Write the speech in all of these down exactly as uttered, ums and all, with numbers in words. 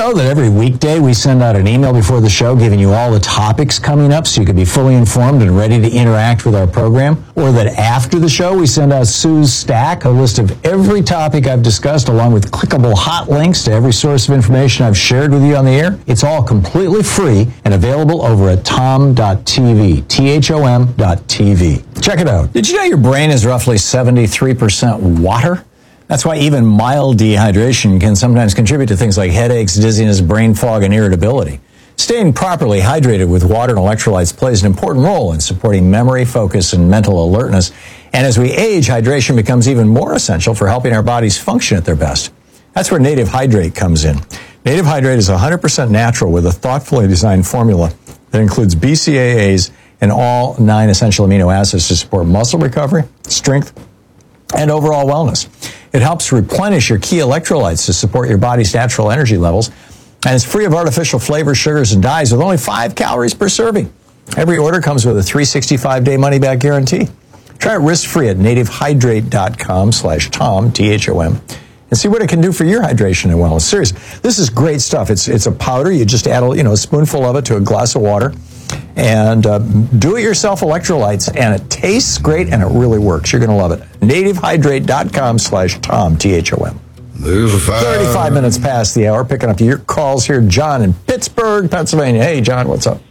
know that every weekday we send out an email before the show giving you all the topics coming up so you can be fully informed and ready to interact with our program? Or that after the show we send out Sue's Stack, a list of every topic I've discussed along with clickable hot links to every source of information I've shared with you on the air? It's all completely free and available over at tom dot t v, T H O M dot T V. Check it out. Did you know your brain is roughly seventy-three percent water? That's why even mild dehydration can sometimes contribute to things like headaches, dizziness, brain fog, and irritability. Staying properly hydrated with water and electrolytes plays an important role in supporting memory, focus, and mental alertness. And as we age, hydration becomes even more essential for helping our bodies function at their best. That's where Native Hydrate comes in. Native Hydrate is one hundred percent natural with a thoughtfully designed formula that includes B C A As and all nine essential amino acids to support muscle recovery, strength, and overall wellness. It helps replenish your key electrolytes to support your body's natural energy levels, and it's free of artificial flavors, sugars, and dyes with only five calories per serving. Every order comes with a three hundred sixty-five day money-back guarantee. Try it risk-free at nativehydrate.com slash Tom, T H O M, and see what it can do for your hydration and wellness. Seriously, this is great stuff. It's it's a powder. You just add a, you know, a spoonful of it to a glass of water, and uh, do-it-yourself electrolytes, and it tastes great, and it really works. You're going to love it. nativehydrate.com slash Tom, T H O M. thirty-five minutes past the hour, picking up your calls here. John in Pittsburgh, Pennsylvania. Hey, John, what's up?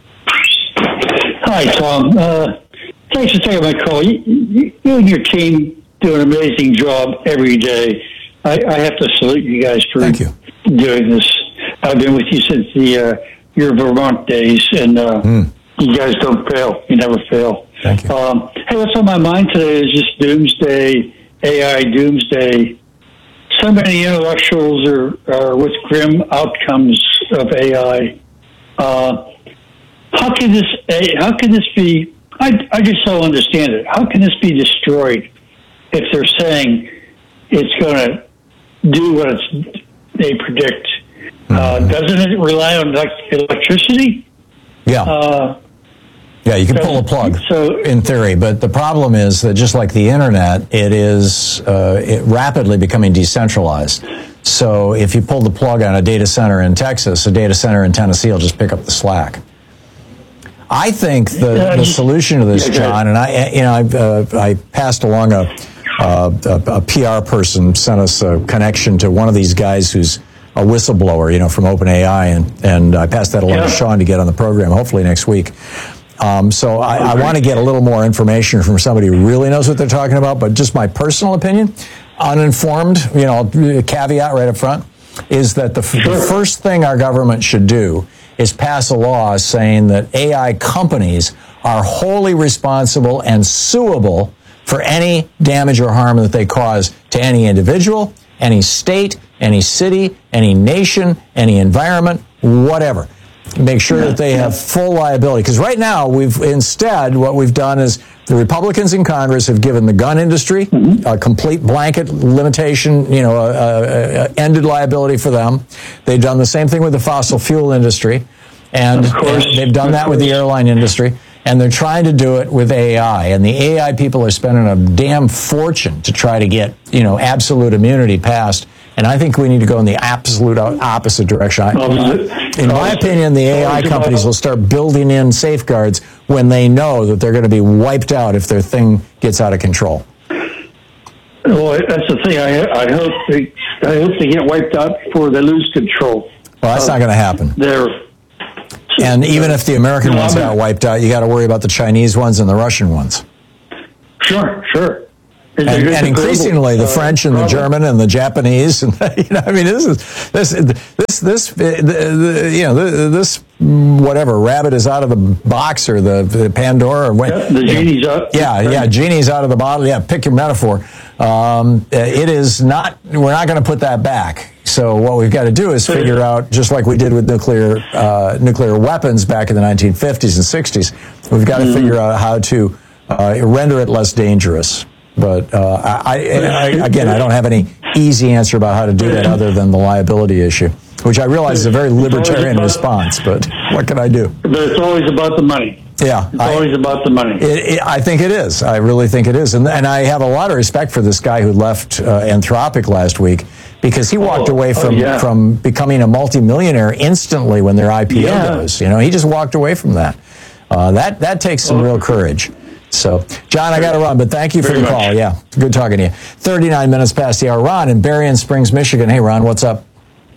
Hi, Tom. Uh, thanks for taking my call. You, you, you and your team do an amazing job every day. I, I have to salute you guys for Thank you. doing this. I've been with you since the uh, your Vermont days, and uh, mm. you guys don't fail. You never fail. Thank you. Um, hey, what's on my mind today is just doomsday, A I doomsday. So many intellectuals are, are with grim outcomes of A I. Uh, how can this? How can this be? I, I just don't understand it. How can this be destroyed if they're saying it's going to do what it's, they predict? Mm-hmm. Uh, doesn't it rely on electricity? Yeah. Uh, yeah, you can pull a plug, so, in theory, but the problem is that just like the internet, it is uh, it rapidly becoming decentralized. So if you pull the plug on a data center in Texas, a data center in Tennessee will just pick up the slack. I think the, the solution to this, John, and I, you know, I, uh, I passed along a, uh, a, a P R person sent us a connection to one of these guys who's a whistleblower, you know, from OpenAI, and, and I passed that along yeah. to Sean to get on the program, hopefully next week. Um, so I, I want to get a little more information from somebody who really knows what they're talking about, but just my personal opinion, uninformed, you know, caveat right up front, is that the, the first thing our government should do is pass a law saying that A I companies are wholly responsible and suable for any damage or harm that they cause to any individual, any state, any city, any nation, any environment, whatever. Make sure that they have full liability. Because right now, we've instead, what we've done is the Republicans in Congress have given the gun industry mm-hmm. a complete blanket limitation, you know, a, a, a ended liability for them. They've done the same thing with the fossil fuel industry. And, and they've done that with the airline industry. And they're trying to do it with A I. And the A I people are spending a damn fortune to try to get, you know, absolute immunity passed. And I think we need to go in the absolute opposite direction. In my opinion, the A I companies will start building in safeguards when they know that they're going to be wiped out if their thing gets out of control. Well, that's the thing. I, I hope they, I hope they get wiped out before they lose control. Well, that's not going to happen. They're And even if the American no, ones I mean, got wiped out, you got to worry about the Chinese ones and the Russian ones. Sure, sure. And, and increasingly, the French and the German and the Japanese, and you know, I mean, this is this this this the, the, you know this whatever rabbit is out of the box or the, the Pandora or yeah, the genie's out. Yeah, yeah, genie's out of the bottle. Yeah, pick your metaphor. Um, it is not. We're not going to put that back. So what we've got to do is figure out, just like we did with nuclear uh, nuclear weapons back in the nineteen fifties and sixties, we've got to mm-hmm. figure out how to uh, render it less dangerous. But uh, I, I, again, I don't have any easy answer about how to do that other than the liability issue, which I realize is a very libertarian response. But what can I do? But it's always about the money. Yeah, it's I, always about the money. It, it, I think it is. I really think it is, and and I have a lot of respect for this guy who left uh, Anthropic last week because he walked oh, away from, oh, yeah. from becoming a multimillionaire instantly when their I P O yeah. goes. You know, he just walked away from that. Uh, that that takes some real courage. So, John, I got to run, but thank you for Very the much. call. Yeah, good talking to you. thirty-nine minutes past the hour. Ron in Berrien Springs, Michigan. Hey, Ron, what's up?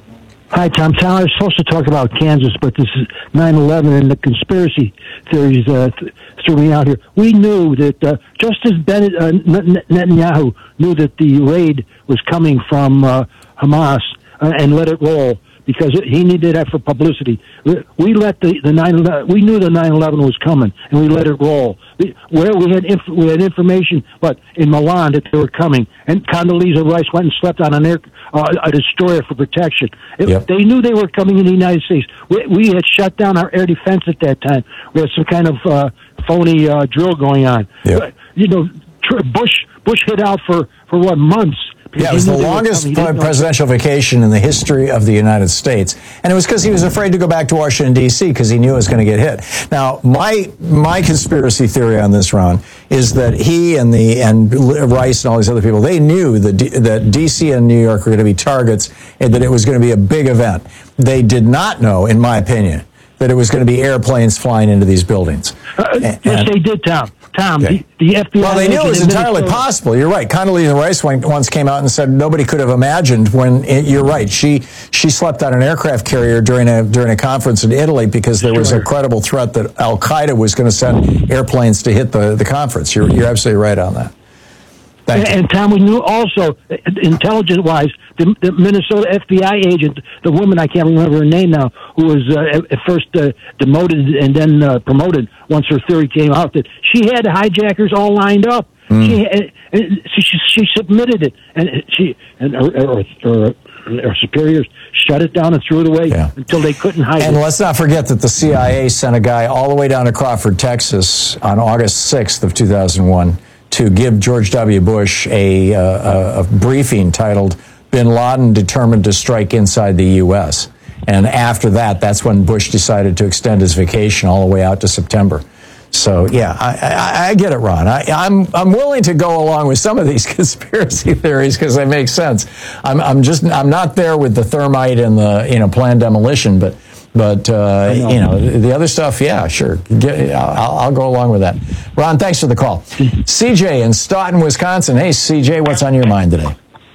Hi, Tom. Tom, I was supposed to talk about Kansas, but this is nine eleven and the conspiracy theories uh, th- threw me out here. We knew that uh, just as Bennett, uh, Netanyahu knew that the raid was coming from uh, Hamas uh, and let it roll because it, he needed that for publicity. We let the, the nine eleven, we knew the nine eleven was coming, and we let it roll. We, where we had inf- we had information, but in Milan that they were coming, and Condoleezza Rice went and slept on an air, uh, a destroyer for protection. It, Yep. They knew they were coming in the United States. We, we had shut down our air defense at that time. We had some kind of uh, phony uh, drill going on. Yep. But, you know, tr- Bush Bush hid out for, for what, months. Yeah, it was the longest presidential vacation in the history of the United States. And it was because he was afraid to go back to Washington, D C, because he knew it was going to get hit. Now, my my conspiracy theory on this, Ron, is that he and the and Rice and all these other people, they knew that, D, that D C and New York were going to be targets and that it was going to be a big event. They did not know, in my opinion, that it was going to be airplanes flying into these buildings. Uh, and, yes, they did, Tom. Tom, okay. the, the F B I... Well, they knew it was entirely possible. You're right. Condoleezza Rice once came out and said nobody could have imagined when... It, you're right. She she slept on an aircraft carrier during a during a conference in Italy because there was a credible threat that Al-Qaeda was going to send airplanes to hit the, the conference. You're, you're absolutely right on that. And, and Tom, we knew also, intelligence-wise, the, the Minnesota F B I agent, the woman, I can't remember her name now, who was uh, at first uh, demoted and then uh, promoted once her theory came out, that she had the hijackers all lined up. Mm. She, and, and she she submitted it, and she and her, her, her, her superiors shut it down and threw it away yeah. until they couldn't hide and it. And let's not forget that the C I A sent a guy all the way down to Crawford, Texas, on August sixth of two thousand one to give George W. Bush a, uh, a briefing titled "Bin Laden Determined to Strike Inside the U S" And after that, that's when Bush decided to extend his vacation all the way out to September. So, yeah, I, I, I get it, Ron. I, I'm I'm willing to go along with some of these conspiracy theories because they make sense. I'm I'm just I'm not there with the thermite and the you know planned demolition, but but uh, know. you know the other stuff, yeah, sure. Get, I'll, I'll go along with that. Ron, thanks for the call. C J in Stoughton, Wisconsin. Hey, C J, what's on your mind today?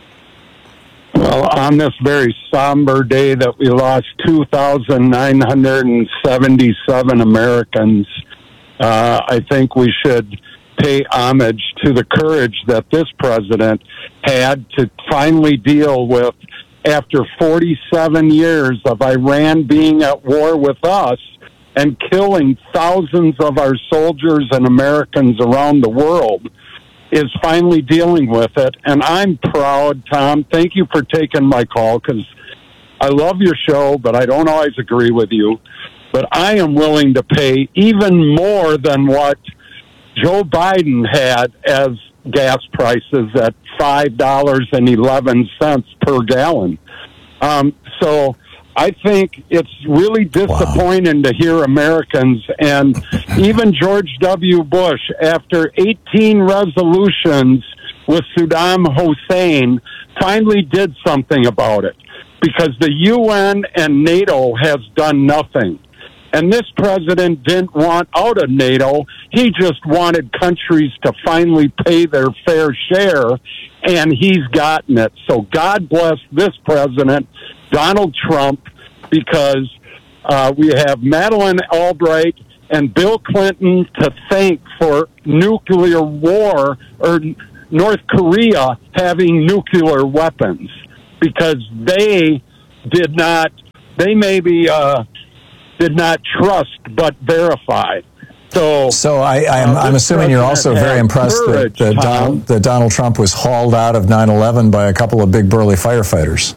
Well, on this very somber day that we lost two thousand nine hundred seventy-seven Americans, uh, I think we should pay homage to the courage that this president had to finally deal with, after forty-seven years of Iran being at war with us and killing thousands of our soldiers and Americans around the world, is finally dealing with it. And I'm proud, Tom. Thank you for taking my call, because I love your show, but I don't always agree with you. But I am willing to pay even more than what Joe Biden had as gas prices at five dollars and eleven cents per gallon. Um, so I think it's really disappointing wow. to hear Americans, and even George W. Bush, after eighteen resolutions with Saddam Hussein, finally did something about it, because the U N and NATO has done nothing. And this president didn't want out of NATO. He just wanted countries to finally pay their fair share, and he's gotten it. So God bless this president, Donald Trump, because uh, we have Madeleine Albright and Bill Clinton to thank for nuclear war, or North Korea having nuclear weapons, because they did not, they maybe uh, did not trust but verify. So, so I, I'm, uh, I'm assuming you're also very impressed courage, that, that, Donald, that Donald Trump was hauled out of nine eleven by a couple of big burly firefighters.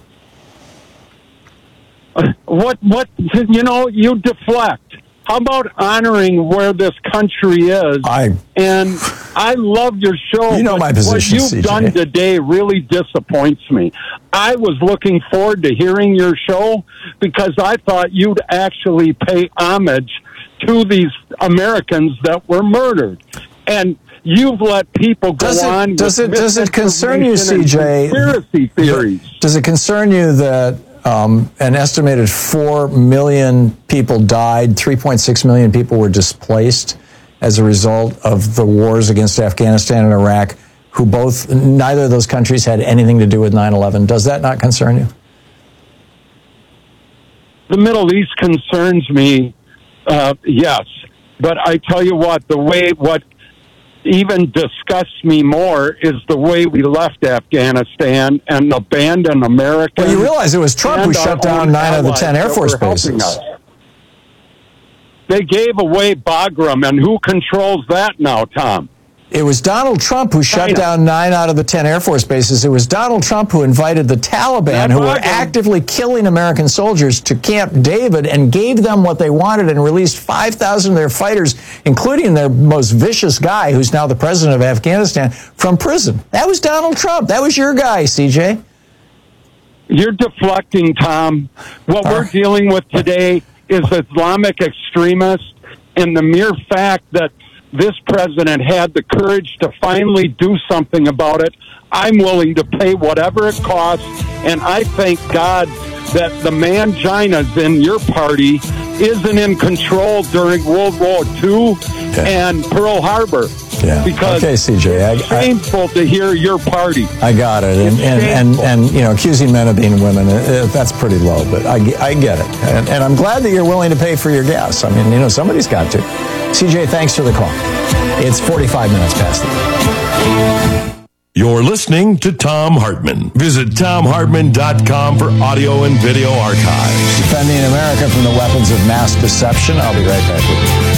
What, what, you know, you deflect. How about honoring where this country is? I, and I love your show. You know my position, What you've C J. done today really disappoints me. I was looking forward to hearing your show, because I thought you'd actually pay homage to these Americans that were murdered. And You've let people go does it, on. Does with it does it concern you, C J? Conspiracy theories. Does it concern you that um, an estimated four million people died, three point six million people were displaced as a result of the wars against Afghanistan and Iraq, who both, neither of those countries had anything to do with nine eleven? Does that not concern you? The Middle East concerns me, uh, yes. But I tell you what, the way, what even disgusts me more is the way we left Afghanistan and abandoned America. Well, you realize it was Trump who shut down nine of the ten Air Force bases. They gave away Bagram, and who controls that now, Tom? It was Donald Trump who shut China. down nine out of the ten Air Force bases. It was Donald Trump who invited the Taliban, who were actively killing American soldiers, to Camp David and gave them what they wanted and released five thousand of their fighters, including their most vicious guy, who's now the president of Afghanistan, from prison. That was Donald Trump. That was your guy, C J. You're deflecting, Tom. What we're dealing with today is Islamic extremists, and the mere fact that this president had the courage to finally do something about it, I'm willing to pay whatever it costs, and I thank God that the mangina's in your party isn't in control during World War Two yeah. and Pearl Harbor. Yeah. Because okay, C J, I, it's shameful I, to hear your party. I got it, and and, and and you know, accusing men of being women, uh, that's pretty low, but I, I get it, and, and I'm glad that you're willing to pay for your gas. I mean, you know, somebody's got to. C J, thanks for the call. It's forty-five minutes past the hour. You're listening to Thom Hartmann. Visit Thom Hartmann dot com for audio and video archives. Defending America from the weapons of mass deception. I'll be right back with you.